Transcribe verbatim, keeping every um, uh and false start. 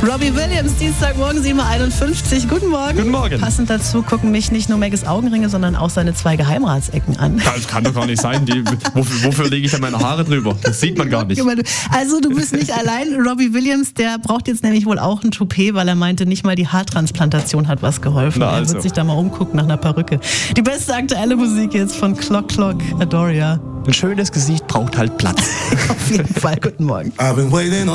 Robbie Williams, Dienstagmorgen sieben Uhr einundfünfzig. Guten Morgen. Guten Morgen. Passend dazu gucken mich nicht nur Megges Augenringe, sondern auch seine zwei Geheimratsecken an. Das kann doch gar nicht sein. Die, wofür, wofür lege ich da meine Haare drüber? Das sieht man gar nicht. Also du bist nicht allein. Robbie Williams, der braucht jetzt nämlich wohl auch ein Toupet, weil er meinte, nicht mal die Haartransplantation hat was geholfen. Na also. Er wird sich da mal umgucken nach einer Perücke. Die beste aktuelle Musik jetzt von Clock Clock, Adoria. Ein schönes Gesicht braucht halt Platz. Auf jeden Fall, guten Morgen. I've been waiting